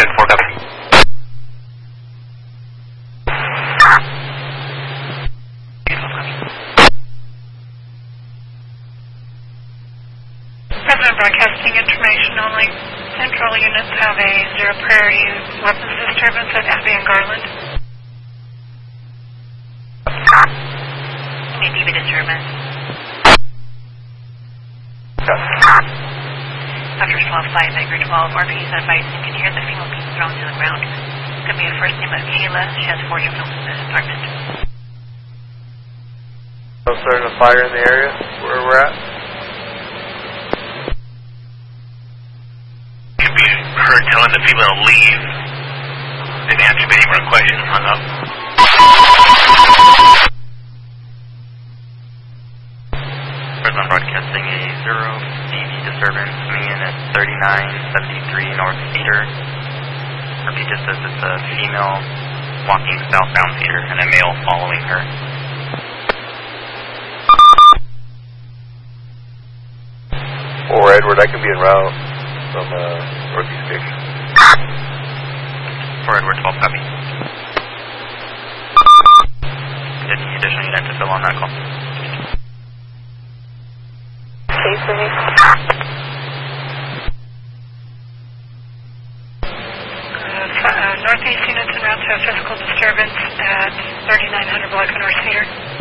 Unit 4, copy. President broadcasting information only. Central units have a zero priority weapons disturbance at Abbey and Garland. ADB disturbance. After 12-5, Baker 12, RPs advised you can hear the female being thrown to the ground. Could be a first name of Kayla. She has 4 years in this apartment. Starting a fire in the area where we're at. Could be her telling the female to leave. Didn't answer any more questions, hung up. President broadcasting a 0 DV disturbance coming in at 3973 North Cedar. Repeat, just says it's a female walking southbound Cedar and a male following her. Or Edward, I can be en route from Northeast Station. For Edward 12, copy. Any additional unit to fill on that call? Okay, for me. Northeast units en route to a physical disturbance at 3900 block of North Cedar.